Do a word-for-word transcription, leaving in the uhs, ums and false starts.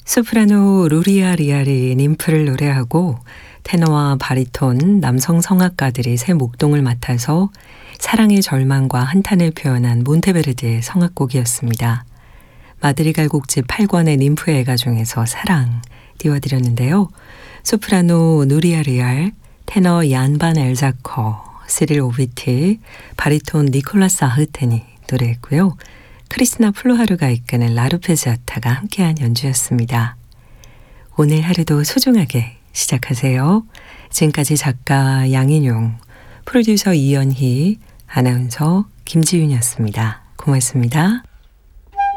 소프라노 루리아 리알이 님프를 노래하고 테너와 바리톤 남성 성악가들이 새 목동을 맡아서 사랑의 절망과 한탄을 표현한 몬테베르디의 성악곡이었습니다. 마드리갈 곡집 팔 권의 님프의 애가 중에서 사랑 띄워드렸는데요. 소프라노 누리아 리알, 테너 얀반 엘자커, 시릴 오비티, 바리톤 니콜라스 아흐텐이 노래했고요. 크리스나 플루하르가 이끄는 라루페지아타가 함께한 연주였습니다. 오늘 하루도 소중하게 시작하세요. 지금까지 작가 양인용, 프로듀서 이연희, 아나운서 김지윤이었습니다. 고맙습니다.